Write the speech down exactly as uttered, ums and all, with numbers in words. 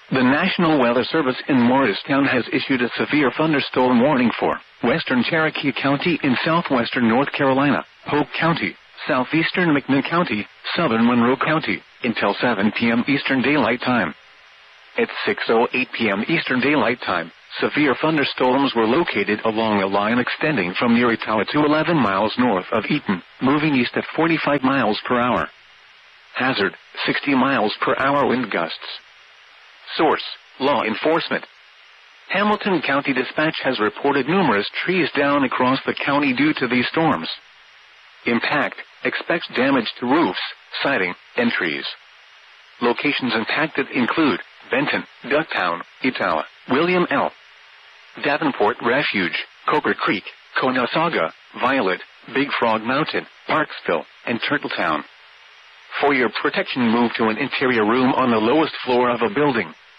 The National Weather Service in Morristown has issued a severe thunderstorm warning for western Cherokee County in southwestern North Carolina, Polk County, southeastern McMinn County, southern Monroe County, until seven p.m. Eastern Daylight Time. At six oh eight p.m. Eastern Daylight Time, severe thunderstorms were located along a line extending from near Etowah to eleven miles north of Eaton, moving east at forty-five miles per hour. Hazard, sixty miles per hour wind gusts. Source, law enforcement. Hamilton County Dispatch has reported numerous trees down across the county due to these storms. Impact, expects damage to roofs, siding, and trees. Locations impacted include Benton, Ducktown, Etowah, William L. Davenport Refuge, Coker Creek, Conasauga, Violet, Big Frog Mountain, Parksville, and Turtletown. For your protection, move to an interior room on the lowest floor of a building.